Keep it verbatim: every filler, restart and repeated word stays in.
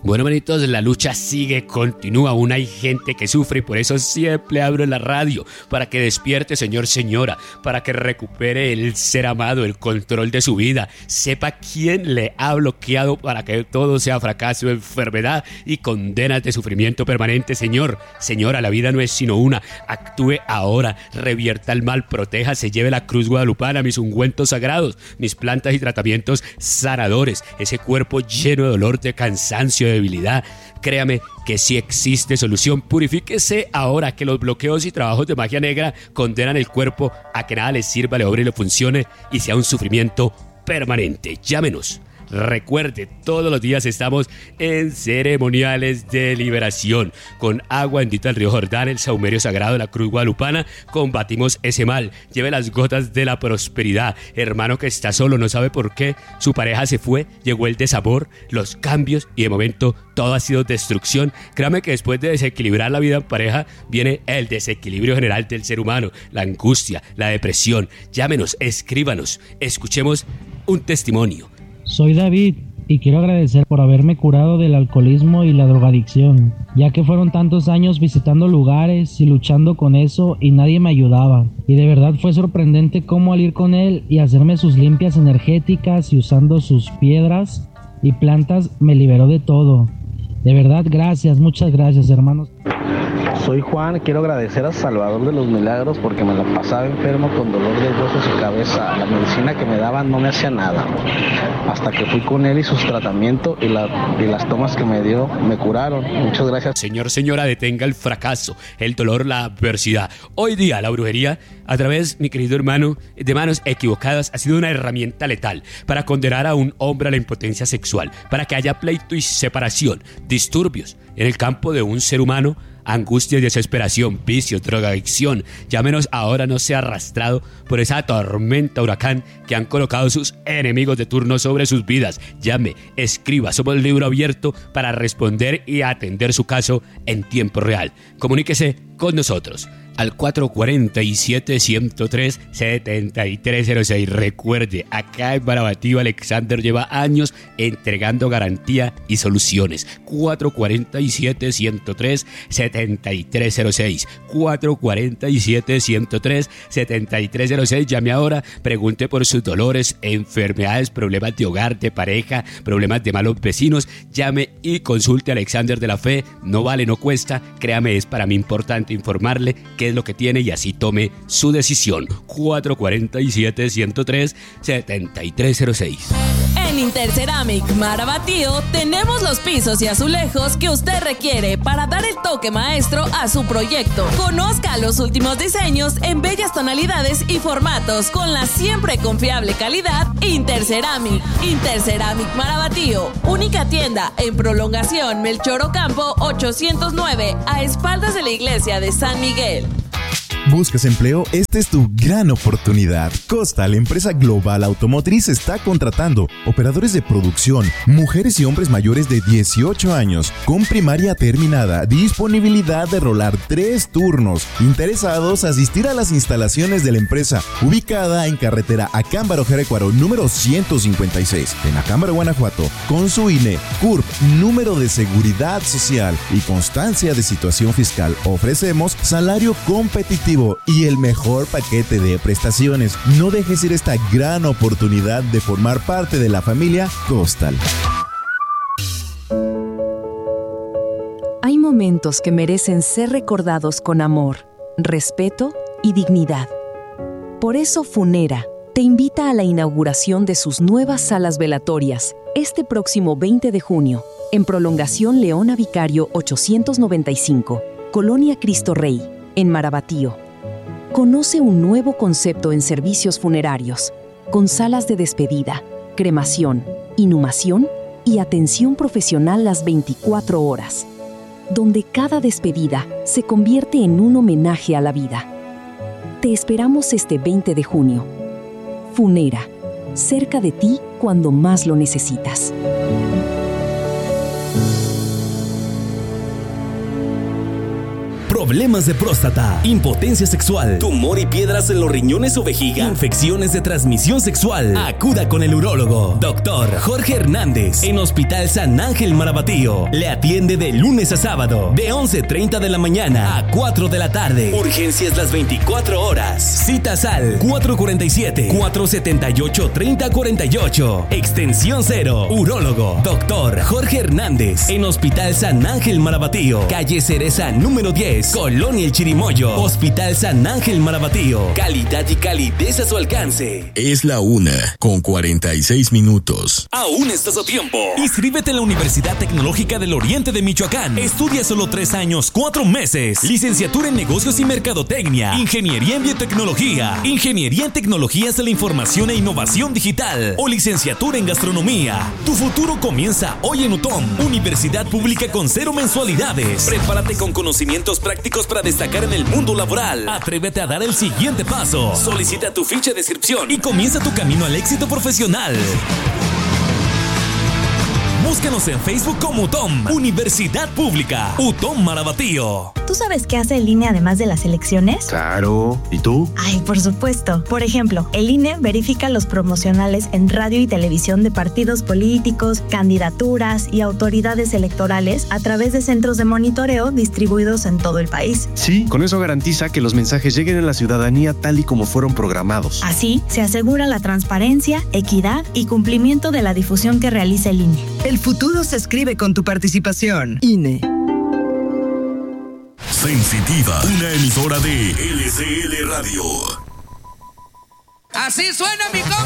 Bueno, manitos, la lucha sigue, continúa, aún hay gente que sufre y por eso siempre abro la radio, para que despierte, señor, señora, para que recupere el ser amado, el control de su vida, sepa quién le ha bloqueado para que todo sea fracaso, enfermedad y condenas de sufrimiento permanente. Señor, señora, la vida no es sino una, actúe ahora, revierta el mal, proteja, se lleve la cruz guadalupana, mis ungüentos sagrados, mis plantas y tratamientos sanadores, ese cuerpo lleno de dolor, de cansancio, de debilidad. Créame que sí existe solución. Purifíquese ahora, que los bloqueos y trabajos de magia negra condenan el cuerpo a que nada le sirva, le obre y le funcione y sea un sufrimiento permanente. Llámenos. Recuerde, todos los días estamos en ceremoniales de liberación. Con agua bendita del río Jordán, el saumerio sagrado de la cruz guadalupana, combatimos ese mal. Lleve las gotas de la prosperidad. Hermano que está solo, no sabe por qué, su pareja se fue, llegó el desamor, los cambios y de momento todo ha sido destrucción. Créame que después de desequilibrar la vida en pareja viene el desequilibrio general del ser humano, la angustia, la depresión. Llámenos, escríbanos, escuchemos un testimonio. Soy David y quiero agradecer por haberme curado del alcoholismo y la drogadicción, ya que fueron tantos años visitando lugares y luchando con eso y nadie me ayudaba. Y de verdad fue sorprendente cómo al ir con él y hacerme sus limpias energéticas y usando sus piedras y plantas me liberó de todo. De verdad, gracias, muchas gracias, hermanos. Soy Juan, quiero agradecer a Salvador de los Milagros porque me la pasaba enfermo con dolor de huesos y cabeza. La medicina que me daban no me hacía nada. Hasta que fui con él y sus tratamientos y, la, y las tomas que me dio me curaron. Muchas gracias. Señor, señora, detenga el fracaso, el dolor, la adversidad. Hoy día la brujería, a través, mi querido hermano, de manos equivocadas, ha sido una herramienta letal para condenar a un hombre a la impotencia sexual, para que haya pleito y separación, disturbios en el campo de un ser humano, angustia y desesperación, vicio, drogadicción. Llámenos ahora, no sea arrastrado por esa tormenta huracán que han colocado sus enemigos de turno sobre sus vidas. Llame, escriba, somos el libro abierto para responder y atender su caso en tiempo real. Comuníquese con nosotros al cuatro cuatro siete, uno cero tres, siete tres cero seis. Recuerde, acá en Marabatío Alexander lleva años entregando garantía y soluciones. cuatro cuatro siete, uno cero tres, siete tres cero seis. cuatro cuatro siete, uno cero tres, siete tres cero seis. Llame ahora, pregunte por sus dolores, enfermedades, problemas de hogar, de pareja, problemas de malos vecinos. Llame y consulte a Alexander de la Fe. No vale, no cuesta. Créame, es para mí importante informarle qué es lo que tiene y así tome su decisión. cuatro cuatro siete, uno cero tres, siete tres cero seis. En Interceramic Marabatío tenemos los pisos y azulejos que usted requiere para dar el toque maestro a su proyecto. Conozca los últimos diseños en bellas tonalidades y formatos con la siempre confiable calidad Interceramic. Interceramic Marabatío, única tienda en Prolongación Melchor Ocampo ochocientos nueve, a espaldas de la iglesia de San Miguel. ¿Buscas empleo? Esta es tu gran oportunidad. Costa, la empresa global automotriz, está contratando operadores de producción, mujeres y hombres mayores de dieciocho años, con primaria terminada, disponibilidad de rolar tres turnos. Interesados, asistir a las instalaciones de la empresa, ubicada en carretera Acámbaro Jerecuaro, número ciento cincuenta y seis, en Acámbaro, Guanajuato, con su I N E, C U R P, número de seguridad social y constancia de situación fiscal. Ofrecemos salario competitivo y el mejor paquete de prestaciones. No dejes ir esta gran oportunidad de formar parte de la familia Costal. Hay momentos que merecen ser recordados con amor, respeto y dignidad. Por eso Funera te invita a la inauguración de sus nuevas salas velatorias este próximo veinte de junio en Prolongación Leona Vicario ochocientos noventa y cinco, Colonia Cristo Rey, en Marabatío. Conoce un nuevo concepto en servicios funerarios, con salas de despedida, cremación, inhumación y atención profesional las veinticuatro horas, donde cada despedida se convierte en un homenaje a la vida. Te esperamos este veinte de junio. Funera, cerca de ti cuando más lo necesitas. problemas de próstata, impotencia sexual, tumor y piedras en los riñones o vejiga, infecciones de transmisión sexual, acuda con el urólogo, doctor Jorge Hernández, en Hospital San Ángel Marabatío. Le atiende de lunes a sábado, de once treinta de la mañana a cuatro de la tarde. Urgencias las veinticuatro horas. Citas al cuatro cuarenta y siete, cuatro setenta y ocho, treinta cuarenta y ocho. Extensión cero. Urólogo, doctor Jorge Hernández, en Hospital San Ángel Marabatío. Calle Cereza número diez, Colonia El Chirimoyo. Hospital San Ángel Marabatío. Calidad y calidez a su alcance. Es la una con cuarenta y seis minutos. Aún estás a tiempo. Inscríbete en la Universidad Tecnológica del Oriente de Michoacán. Estudia solo tres años, cuatro meses. Licenciatura en Negocios y Mercadotecnia. Ingeniería en Biotecnología. Ingeniería en Tecnologías de la Información e Innovación Digital. O licenciatura en Gastronomía. Tu futuro comienza hoy en U T O M. Universidad pública con cero mensualidades. Prepárate con conocimientos prácticos para destacar en el mundo laboral. Atrévete a dar el siguiente paso. Solicita tu ficha de inscripción y comienza tu camino al éxito profesional. Búscanos en Facebook como U T O M, Universidad Pública, U T O M Marabatío. ¿Tú sabes qué hace el I N E además de las elecciones? Claro. ¿Y tú? Ay, por supuesto. Por ejemplo, el I N E verifica los promocionales en radio y televisión de partidos políticos, candidaturas y autoridades electorales a través de centros de monitoreo distribuidos en todo el país. Sí, con eso garantiza que los mensajes lleguen a la ciudadanía tal y como fueron programados. Así, se asegura la transparencia, equidad y cumplimiento de la difusión que realiza el I N E. El futuro se escribe con tu participación. I N E. Sensitiva, una emisora de L C L Radio. Así suena mi compa.